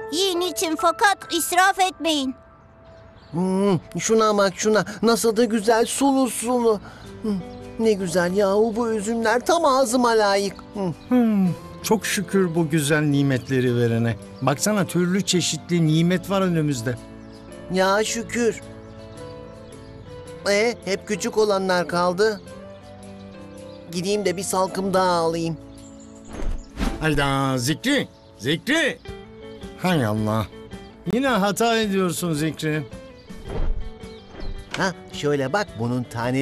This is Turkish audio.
Yiyin için fakat israf etmeyin. Şuna bak şuna. Nasıl da güzel sulu sulu. Ne güzel yahu bu üzümler tam ağzıma layık. Çok şükür bu güzel nimetleri verene. Baksana türlü çeşitli nimet var önümüzde. Ya şükür. Hep küçük olanlar kaldı. Gideyim de bir salkım daha alayım. Hayda Zikri! Zikri! Hay Allah! Yine hata ediyorsun Zikri. Şöyle bak bunun tane